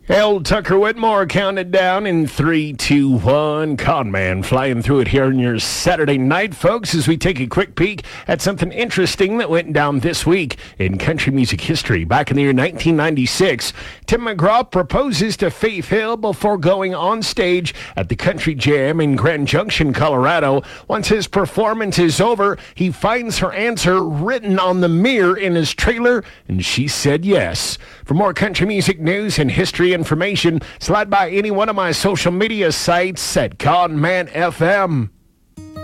Old Tucker Whitmore counted down in 3, 2, 1. Conman flying through it here on your Saturday night, folks, as we take a quick peek at something interesting that went down this week in country music history. Back in the year 1996, Tim McGraw proposes to Faith Hill before going on stage at the Country Jam in Grand Junction, Colorado. Once his performance is over, he finds her answer written on the mirror in his trailer, and she said yes. For more country music news and history information, slide by any one of my social media sites at Conman FM.